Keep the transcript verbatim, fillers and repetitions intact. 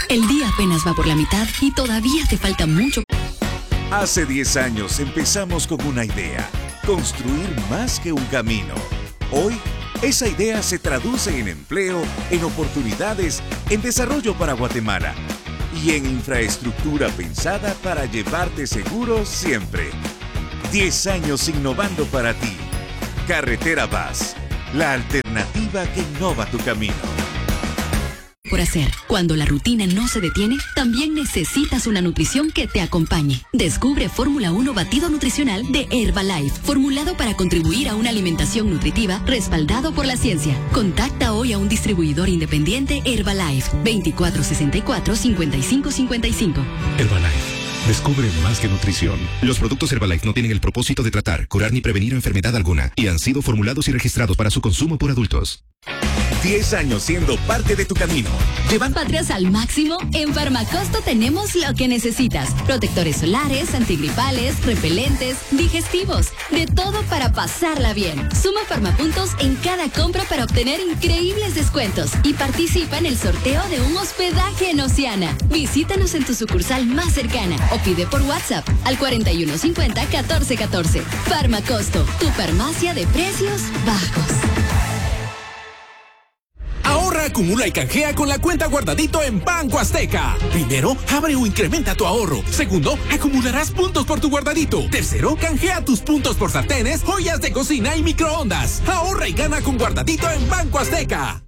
El día apenas va por la mitad y todavía te falta mucho. Hace diez años empezamos con una idea, construir más que un camino. Hoy, esa idea se traduce en empleo, en oportunidades, en desarrollo para Guatemala y en infraestructura pensada para llevarte seguro siempre. diez años innovando para ti. Carretera Vaz, la alternativa que innova tu camino. Por hacer. Cuando la rutina no se detiene, también necesitas una nutrición que te acompañe. Descubre Fórmula uno Batido Nutricional de Herbalife, formulado para contribuir a una alimentación nutritiva respaldado por la ciencia. Contacta hoy a un distribuidor independiente Herbalife, veinticuatro sesenta y cuatro, cincuenta y cinco cincuenta y cinco. Herbalife. Descubre más que nutrición. Los productos Herbalife no tienen el propósito de tratar, curar ni prevenir enfermedad alguna y han sido formulados y registrados para su consumo por adultos. diez años siendo parte de tu camino. Llevan patrias al máximo. En Farmacosto tenemos lo que necesitas. Protectores solares, antigripales, repelentes, digestivos. De todo para pasarla bien. Suma Farmapuntos en cada compra para obtener increíbles descuentos. Y participa en el sorteo de un hospedaje en Oceana. Visítanos en tu sucursal más cercana o pide por WhatsApp al cuarenta y uno cincuenta, catorce catorce. Farmacosto, tu farmacia de precios bajos. Ahorra, acumula y canjea con la cuenta Guardadito en Banco Azteca. Primero, abre o incrementa tu ahorro. Segundo, acumularás puntos por tu Guardadito. Tercero, canjea tus puntos por sartenes, joyas de cocina y microondas. Ahorra y gana con Guardadito en Banco Azteca.